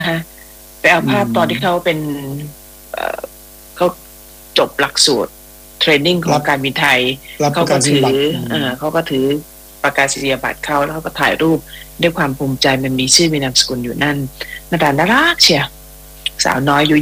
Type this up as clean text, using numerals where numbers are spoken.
ฮะไปเอาภาพตอนที่เขาเป็นเขาจบหลักสูตรเทรนนิ่งของการบินไทยเขาก็ถือประกาศนียบัตรเขาแล้วเขาก็ถ่ายรูปด้วยความภูมิใจมันมีชื่อมีนามสกุลอยู่นั่นหน้าตาน่ารักเชียวสาวน้อยอยู่